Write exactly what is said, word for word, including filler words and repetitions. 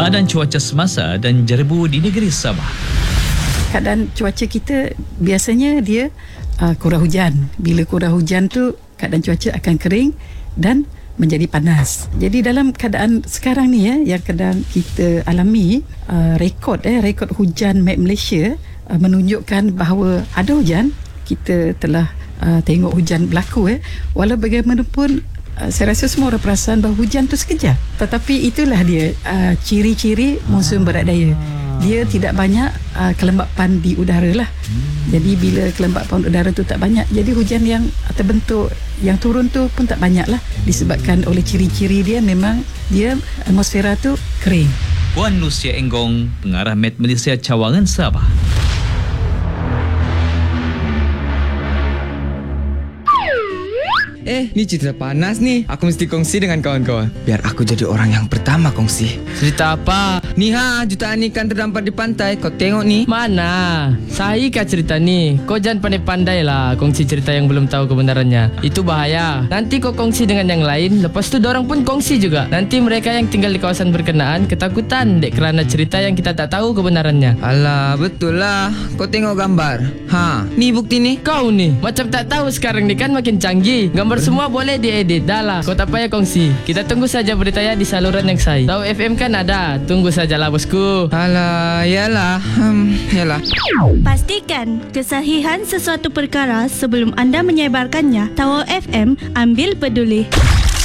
Keadaan cuaca semasa dan Jerebu di negeri Sabah. Keadaan cuaca kita biasanya dia uh, kurang hujan. Bila kurang hujan tu keadaan cuaca akan kering dan menjadi panas. Jadi dalam keadaan sekarang ni ya, yang keadaan kita alami, uh, rekod eh rekod hujan Met Malaysia uh, menunjukkan bahawa ada hujan. Kita telah uh, tengok hujan berlaku eh. Walau bagaimanapun uh, saya rasa semua orang perasan bahawa hujan tu sekejap. Tetapi itulah dia uh, ciri-ciri monsun barat daya. Dia tidak banyak uh, kelembapan di udara lah. Jadi bila kelembapan udara tu tak banyak, jadi hujan yang terbentuk, yang turun tu pun tak banyak lah. Disebabkan oleh ciri-ciri dia, memang dia atmosfera tu kering. Puan Lucia Enggong, pengarah Met Malaysia Cawangan Sabah. Eh, ni cerita panas ni. Aku mesti kongsi dengan kawan-kawan. Biar aku jadi orang yang pertama kongsi. Cerita apa? Ni ha, jutaan ikan terdampar di pantai. Kau tengok ni. Mana? Sahih kah cerita ni? Kau jangan pandai-pandai lah kongsi cerita yang belum tahu kebenarannya. Itu bahaya. Nanti kau kongsi dengan yang lain, lepas tu dorang pun kongsi juga. Nanti mereka yang tinggal di kawasan berkenaan ketakutan dek kerana cerita yang kita tak tahu kebenarannya. Alah, betul lah. Kau tengok gambar. Ha, ni bukti ni. Kau ni macam tak tahu sekarang ni kan makin canggih. Gambar semua boleh diedit. Dah lah, kau tak payah kongsi. Kita tunggu saja beritanya di saluran yang sahih. Tahu F M kan ada. Tunggu sajalah bosku. Alah, yalah. Hmm, yalah. Pastikan kesahihan sesuatu perkara sebelum anda menyebarkannya. Tahu F M, ambil peduli.